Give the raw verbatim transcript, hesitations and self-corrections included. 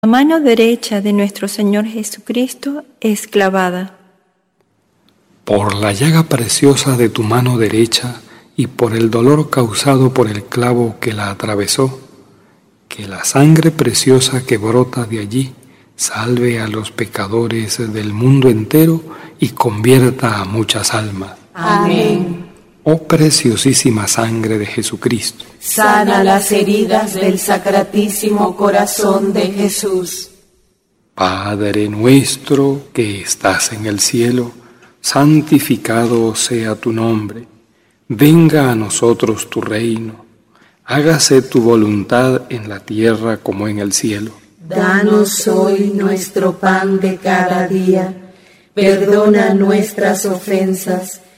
La mano derecha de nuestro Señor Jesucristo es clavada. Por la llaga preciosa de tu mano derecha y por el dolor causado por el clavo que la atravesó, que la sangre preciosa que brota de allí salve a los pecadores del mundo entero y convierta a muchas almas. Amén. Oh preciosísima sangre de Jesucristo, sana las heridas del sacratísimo corazón de Jesús. Padre nuestro que estás en el cielo, santificado sea tu nombre. Venga a nosotros tu reino. Hágase tu voluntad en la tierra como en el cielo. Danos hoy nuestro pan de cada día. Perdona nuestras ofensas,